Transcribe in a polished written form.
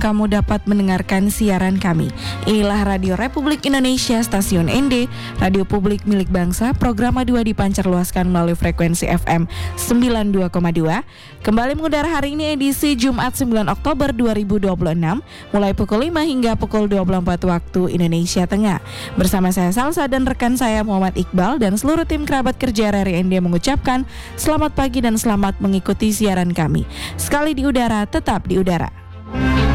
kamu dapat mendengarkan siaran kami. Inilah Radio Republik Indonesia, stasiun ND, radio publik milik bangsa. Program A2 dipancarluaskan melalui frekuensi FM 92,2. Kembali mengudara hari ini edisi Jumat 9 Oktober 2026, mulai pukul 5 hingga pukul 24 waktu Indonesia Tengah. Bersama saya Salsa dan rekan saya Muhammad Iqbal dan seluruh tim kerabat kerja RRI ND mengucapkan selamat pagi dan selamat mengikuti siaran kami. Sekali di udara, tetap di udara.